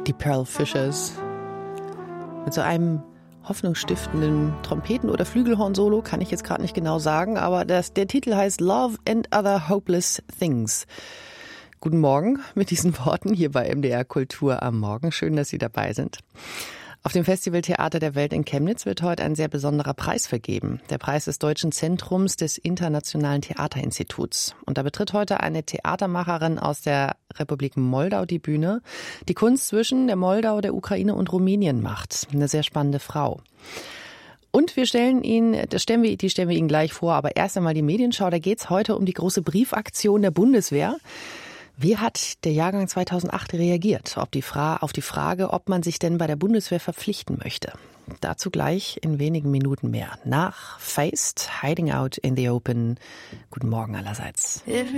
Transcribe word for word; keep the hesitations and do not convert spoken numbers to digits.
Die Pearl Fishers. Mit so einem hoffnungsstiftenden Trompeten- oder Flügelhorn-Solo, kann ich jetzt gerade nicht genau sagen, aber das, der Titel heißt Love and Other Hopeless Things. Guten Morgen mit diesen Worten hier bei M D R Kultur am Morgen. Schön, dass Sie dabei sind. Auf dem Festival Theater der Welt in Chemnitz wird heute ein sehr besonderer Preis vergeben. Der Preis des Deutschen Zentrums des Internationalen Theaterinstituts. Und da betritt heute eine Theatermacherin aus der Republik Moldau die Bühne, die Kunst zwischen der Moldau, der Ukraine und Rumänien macht. Eine sehr spannende Frau. Und wir stellen Ihnen, das stellen wir, die stellen wir Ihnen gleich vor, aber erst einmal die Medienschau. Da geht es heute um die große Briefaktion der Bundeswehr. Wie hat der Jahrgang zweitausendacht reagiert? Ob die Fra- auf die Frage, ob man sich denn bei der Bundeswehr verpflichten möchte. Dazu gleich in wenigen Minuten mehr. Nach Faced, Hiding Out in the Open. Guten Morgen allerseits.